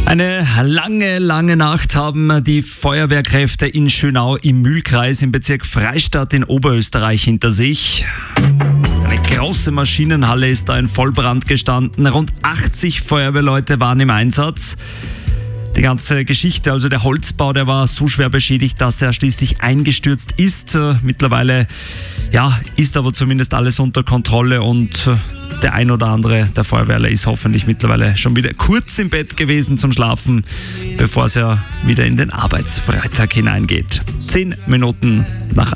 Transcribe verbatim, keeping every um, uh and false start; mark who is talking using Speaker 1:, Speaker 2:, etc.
Speaker 1: Eine lange, lange Nacht haben die Feuerwehrkräfte in Schönau im Mühlkreis im Bezirk Freistadt in Oberösterreich hinter sich. Eine große Maschinenhalle ist da in Vollbrand gestanden. Rund achtzig Feuerwehrleute waren im Einsatz. Die ganze Geschichte, also der Holzbau, der war so schwer beschädigt, dass er schließlich eingestürzt ist. Mittlerweile ja, ist aber zumindest alles unter Kontrolle und der ein oder andere der Feuerwehrler ist hoffentlich mittlerweile schon wieder kurz im Bett gewesen zum Schlafen, bevor es ja wieder in den Arbeitsfreitag hineingeht. Zehn Minuten nach